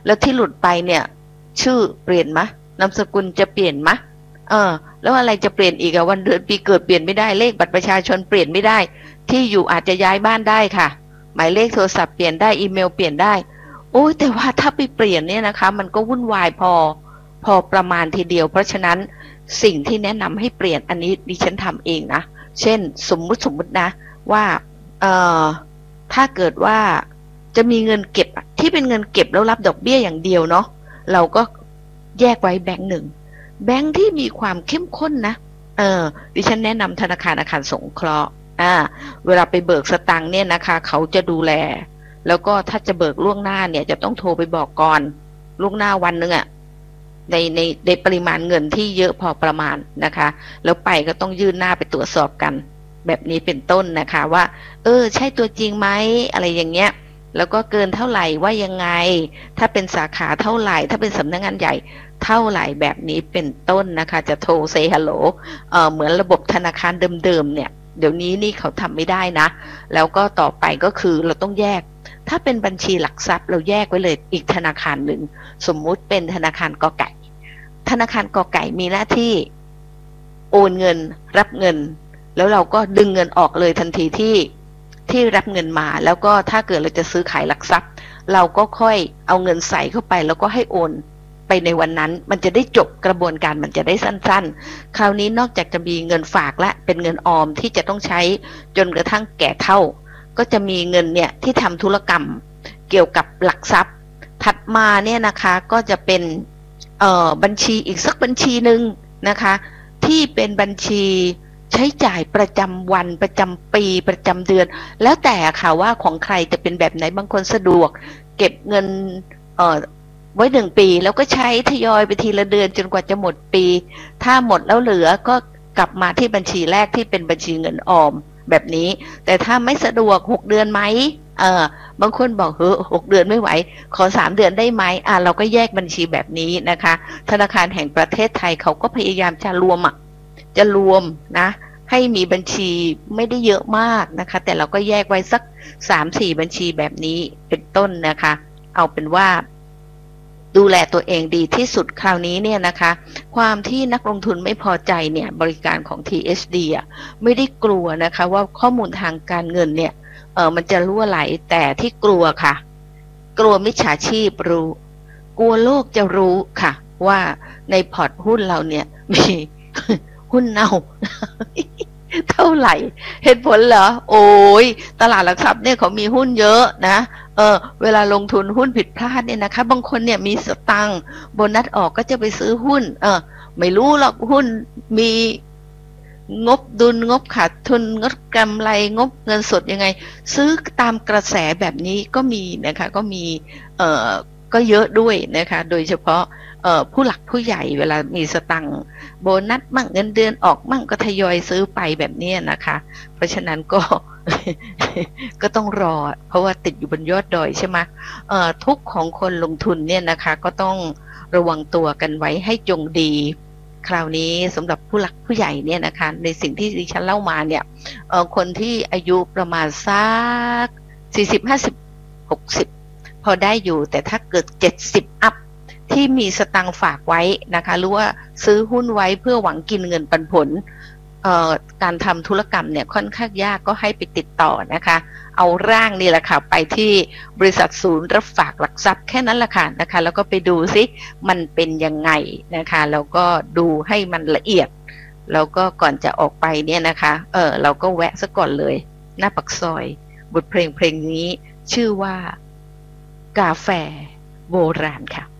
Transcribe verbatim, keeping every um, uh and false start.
แล้วที่หลุดไปเนี่ยชื่อเปลี่ยนมะนามสกุลจะเปลี่ยนมะเออแล้วอะไรจะเปลี่ยนอีกอะวันเดือนปีเกิดเปลี่ยนไม่ได้เลขบัตรประชาชนเปลี่ยนไม่ได้ที่อยู่อาจจะย้ายบ้านได้ค่ะหมายเลขโทรศัพท์เปลี่ยนได้อีเมลเปลี่ยนได้โอ้ยแต่ว่าถ้าไปเปลี่ยนเนี่ยนะคะมันก็วุ่นวายพอพอประมาณทีเดียวเพราะฉะนั้นสิ่งที่แนะนำให้เปลี่ยนอันนี้ดิฉันทำเองนะเช่นสมมุติสมมุตินะว่าเอ่อถ้าเกิดว่าจะมีเงินเก็บที่เป็นเงินเก็บแล้วรับดอกเบี้ยอย่างเดียวเนาะเราก็แยกไว้แบงค์หนึ่งแบงค์ที่มีความเข้มข้นนะเออดิฉันแนะนำธนาคารอาคารสงเคราะห์อ่าเวลาไปเบิกสตังค์เนี่ยนะคะเขาจะดูแลแล้วก็ถ้าจะเบิกล่วงหน้าเนี่ยจะต้องโทรไปบอกก่อนล่วงหน้าวันนึงอะในในในปริมาณเงินที่เยอะพอประมาณนะคะแล้วไปก็ต้องยื่นหน้าไปตรวจสอบกันแบบนี้เป็นต้นนะคะว่าเออใช่ตัวจริงไหมอะไรอย่างเงี้ยแล้วก็เกินเท่าไหร่ว่ายังไงถ้าเป็นสาขาเท่าไหร่ถ้าเป็นสำนักงานใหญ่เท่าไหร่แบบนี้เป็นต้นนะคะจะโทรเซฮัลโหลเอ่อเหมือนระบบธนาคารเดิมๆเนี่ยเดี๋ยวนี้นี่เขาทำไม่ได้นะแล้วก็ต่อไปก็คือเราต้องแยกถ้าเป็นบัญชีหลักทรัพย์เราแยกไว้เลยอีกธนาคารหนึ่งสมมุติเป็นธนาคารกอไก่ธนาคารกอไก่มีหน้าที่โอนเงินรับเงินแล้วเราก็ดึงเงินออกเลยทันทีที่ที่รับเงินมาแล้วก็ถ้าเกิดเราจะซื้อขายหลักทรัพย์เราก็ค่อยเอาเงินใส่เข้าไปแล้วก็ให้โอนไปในวันนั้นมันจะได้จบกระบวนการมันจะได้สั้นๆคราวนี้นอกจากจะมีเงินฝากและเป็นเงินออมที่จะต้องใช้จนกระทั่งแก่เฒ่าก็จะมีเงินเนี่ยที่ทำธุรกรรมเกี่ยวกับหลักทรัพย์ถัดมาเนี่ยนะคะก็จะเป็นเอ่อบัญชีอีกสักบัญชีหนึ่งนะคะที่เป็นบัญชีใช้จ่ายประจำวันประจำปีประจำเดือนแล้วแต่ค่ะว่าของใครจะเป็นแบบไหนบางคนสะดวกเก็บเงินเอ่อไว้หนึ่งปีแล้วก็ใช้ทยอยไปทีละเดือนจนกว่าจะหมดปีถ้าหมดแล้วเหลือก็กลับมาที่บัญชีแรกที่เป็นบัญชีเงินออมแบบนี้แต่ถ้าไม่สะดวกหกเดือนไหมเออบางคนบอกเฮ้อหกเดือนไม่ไหวขอสามเดือนได้ไหมอ่าเราก็แยกบัญชีแบบนี้นะคะธนาคารแห่งประเทศไทยเขาก็พยายามจะรวมอ่ะจะรวมนะให้มีบัญชีไม่ได้เยอะมากนะคะแต่เราก็แยกไว้สักสามสี่บัญชีแบบนี้เป็นต้นนะคะเอาเป็นว่าดูแลตัวเองดีที่สุดคราวนี้เนี่ยนะคะความที่นักลงทุนไม่พอใจเนี่ยบริการของ ที เอช ดี อ่ะไม่ได้กลัวนะคะว่าข้อมูลทางการเงินเนี่ยเออมันจะรั่วไหลแต่ที่กลัวค่ะกลัวมิจฉาชีพรู้กลัวโลกจะรู้ค่ะว่าในพอร์ตหุ้นเราเนี่ยมีหุ้นเน่า เท่าไหร่เหตุผลเหรอโอ้ยตลาดหลักทรัพย์เนี่ยเขามีหุ้นเยอะนะเออเวลาลงทุนหุ้นผิดพลาดเนี่ยนะคะบางคนเนี่ยมีสตังค์โบนัสออกก็จะไปซื้อหุ้นเออไม่รู้หรอกหุ้นมีงบดุลงบขาดทุนงบกำไรงบเงินสดยังไงซื้อตามกระแสแบบนี้ก็มีนะคะก็มีเอ่อก็เยอะด้วยนะคะโดยเฉพาะเอ่อผู้หลักผู้ใหญ่เวลามีสตังค์โบนัสมั่งเงินเดือนออกมั่งก็ทยอยซื้อไปแบบนี้นะคะเพราะฉะนั้นก็ ก็ต้องรอเพราะว่าติดอยู่บนยอดดอยใช่ไหมเอ่อทุกของคนลงทุนเนี่ยนะคะก็ต้องระวังตัวกันไว้ให้จงดีคราวนี้สำหรับผู้หลักผู้ใหญ่เนี่ยนะคะในสิ่งที่ดิฉันเล่ามาเนี่ยเอ่อคนที่อายุประมาณสักสี่สิบห้าสิบหกสิบพอได้อยู่แต่ถ้าเกิดเจ็ดสิบอัพที่มีสตังค์ฝากไว้นะคะหรือว่าซื้อหุ้นไว้เพื่อหวังกินเงินปันผลเอ่อการทำธุรกรรมเนี่ยค่อนข้างยากก็ให้ไปติดต่อนะคะเอาร่างนี่แหละค่ะไปที่บริษัทศูนย์รับฝากหลักทรัพย์แค่นั้นแหละค่ะนะคะแล้วก็ไปดูซิมันเป็นยังไงนะคะแล้วก็ดูให้มันละเอียดแล้วก็ก่อนจะออกไปเนี่ยนะคะเออเราก็แวะซะก่อนเลยหน้าปากซอยบทเพลงเพลงนี้ชื่อว่ากาแฟโบราณค่ะ